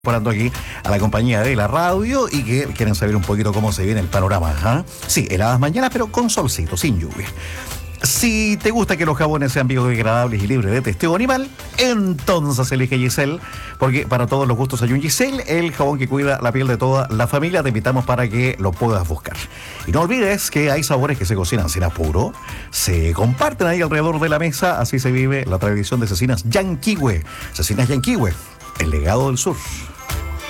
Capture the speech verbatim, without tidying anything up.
Incorporando aquí a la compañía de la radio y que quieren saber un poquito cómo se viene el panorama. ¿eh? Sí, heladas mañanas, pero con solcito, sin lluvia. Si te gusta que los jabones sean biodegradables y libres de testeo animal, entonces elige Giselle, porque para todos los gustos hay un Giselle, el jabón que cuida la piel de toda la familia. Te invitamos para que lo puedas buscar. Y no olvides que hay sabores que se cocinan sin apuro, se comparten ahí alrededor de la mesa, así se vive la tradición de Cecinas Yanquihue. Cecinas Yanquihue, el legado del sur.